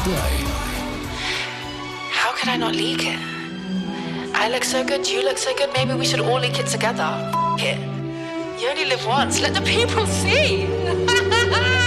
display. How could I not leak it? I look so good, you look so good, maybe we should all leak it together. F*** it. You only live once, let the people see.